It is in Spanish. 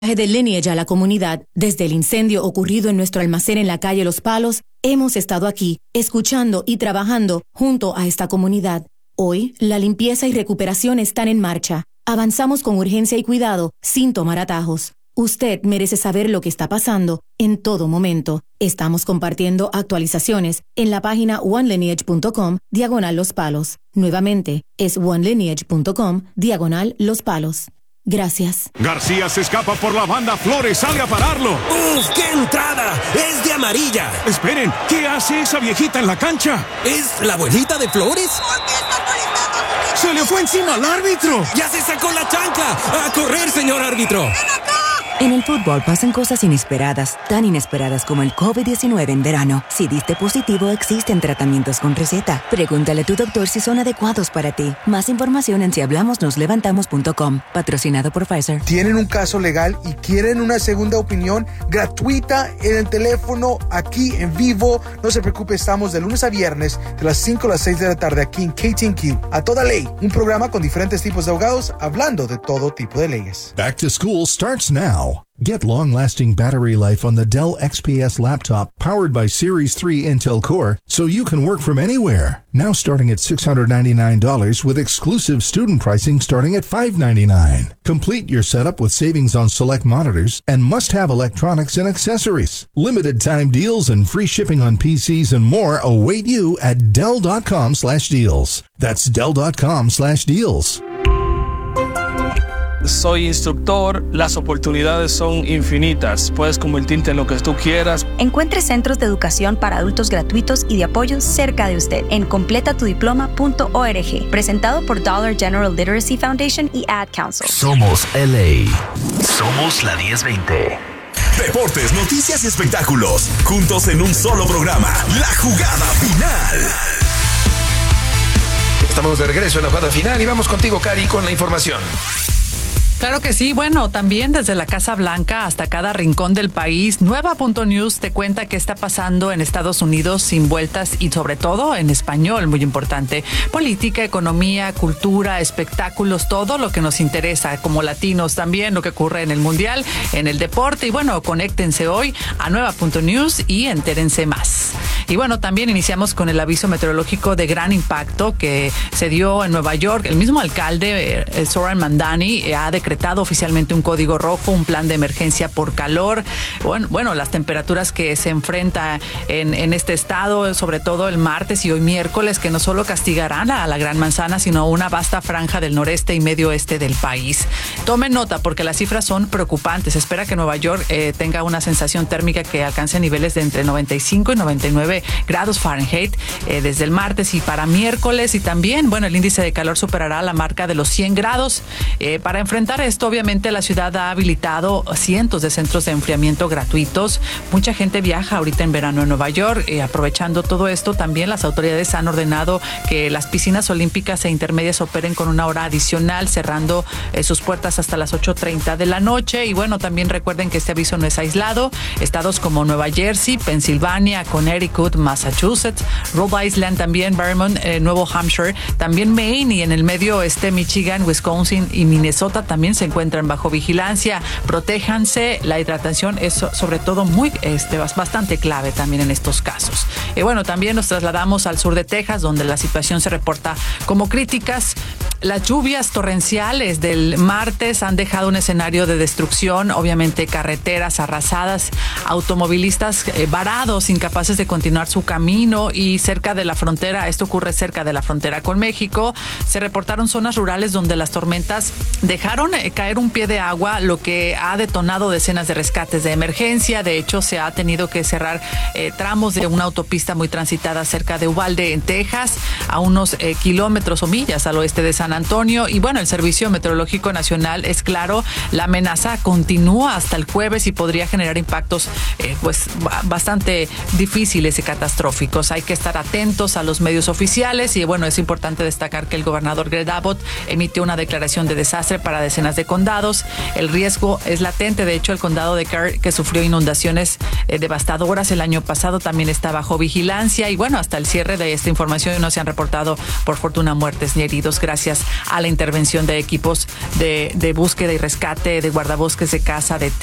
De Lineage a la comunidad, desde el incendio ocurrido en nuestro almacén en la calle Los Palos, hemos estado aquí, escuchando y trabajando junto a esta comunidad. Hoy, la limpieza y recuperación están en marcha. Avanzamos con urgencia y cuidado, sin tomar atajos. Usted merece saber lo que está pasando en todo momento. Estamos compartiendo actualizaciones en la página onelineage.com/Los Palos. Nuevamente, es onelineage.com/Los Palos. Gracias. García se escapa por la banda, Flores sale a pararlo. ¡Uf, qué entrada! ¡Es de amarilla! Esperen, ¿qué hace esa viejita en la cancha? ¿Es la abuelita de Flores? ¿Por qué está molestando? ¡Se le fue encima al árbitro! ¡Ya se sacó la chancla! ¡A correr, señor árbitro! ¡Ven acá! En el fútbol pasan cosas inesperadas, tan inesperadas como el COVID-19 en verano. Si diste positivo, existen tratamientos con receta. Pregúntale a tu doctor si son adecuados para ti. Más información en sihablamosnoslevantamos.com. Patrocinado por Pfizer. ¿Tienen un caso legal y quieren una segunda opinión gratuita en el teléfono, aquí en vivo? No se preocupe, estamos de lunes a viernes de las 5 a las 6 de la tarde aquí en KTNQ. A toda ley, un programa con diferentes tipos de abogados hablando de todo tipo de leyes. Back to school starts now. Get long-lasting battery life on the Dell XPS laptop powered by Series 3 Intel Core so you can work from anywhere. Now starting at $699 with exclusive student pricing starting at $599. Complete your setup with savings on select monitors and must-have electronics and accessories. Limited time deals and free shipping on PCs and more await you at Dell.com/deals. That's Dell.com/deals. Soy instructor, las oportunidades son infinitas. Puedes convertirte en lo que tú quieras. Encuentre centros de educación para adultos gratuitos y de apoyo cerca de usted en completatudiploma.org. Presentado por Dollar General Literacy Foundation y Ad Council. Somos LA. Somos la 1020. Deportes, noticias y espectáculos. Juntos en un solo programa. La jugada final. Estamos de regreso en la jugada final y vamos contigo, Cari, con la información. Claro que sí, bueno, también desde la Casa Blanca hasta cada rincón del país, Nueva.news te cuenta qué está pasando en Estados Unidos sin vueltas y sobre todo en español, muy importante. Política, economía, cultura, espectáculos, todo lo que nos interesa como latinos, también lo que ocurre en el mundial, en el deporte y bueno, conéctense hoy a Nueva.news y entérense más. Y bueno, también iniciamos con el aviso meteorológico de gran impacto que se dio en Nueva York. El mismo alcalde, Zoran Mandani, ha decretado oficialmente un código rojo, un plan de emergencia por calor. Bueno, las temperaturas que se enfrenta en este estado, sobre todo el martes y hoy miércoles, que no solo castigarán a la Gran Manzana, sino a una vasta franja del noreste y medio oeste del país. Tomen nota porque las cifras son preocupantes. Se espera que Nueva York tenga una sensación térmica que alcance niveles de entre 95 y 99 grados Fahrenheit desde el martes y para miércoles. Y también, bueno, el índice de calor superará la marca de los 100 grados. Para enfrentar esto, obviamente, la ciudad ha habilitado cientos de centros de enfriamiento gratuitos. Mucha gente viaja ahorita en verano en Nueva York. Aprovechando todo esto, también las autoridades han ordenado que las piscinas olímpicas e intermedias operen con una hora adicional, cerrando sus puertas hasta las 8:30 de la noche. Y bueno, también recuerden que este aviso no es aislado. Estados como Nueva Jersey, Pensilvania, Connecticut, Massachusetts, Rhode Island, también Vermont, Nuevo Hampshire, también Maine y en el medio oeste Michigan, Wisconsin y Minnesota también se encuentran bajo vigilancia. Protéjanse, la hidratación es sobre todo bastante clave también en estos casos. Y bueno, también nos trasladamos al sur de Texas, donde la situación se reporta como críticas. Las lluvias torrenciales del martes han dejado un escenario de destrucción, obviamente carreteras arrasadas, automovilistas varados, incapaces de continuar su camino y cerca de la frontera, esto ocurre cerca de la frontera con México, se reportaron zonas rurales donde las tormentas dejaron caer un pie de agua, lo que ha detonado decenas de rescates de emergencia. De hecho, se ha tenido que cerrar tramos de una autopista muy transitada cerca de Uvalde, en Texas, a unos kilómetros o millas al oeste de San Antonio. Y bueno, el Servicio Meteorológico Nacional es claro, la amenaza continúa hasta el jueves y podría generar impactos bastante difíciles y catastróficos. Hay que estar atentos a los medios oficiales y bueno, es importante destacar que el gobernador Greg Abbott emitió una declaración de desastre para decenas de condados. El riesgo es latente. De hecho, el condado de Kerr, que sufrió inundaciones devastadoras el año pasado, también está bajo vigilancia. Y bueno, hasta el cierre de esta información no se han reportado, por fortuna, muertes ni heridos gracias a la intervención de equipos de búsqueda y rescate, de guardabosques de casa, de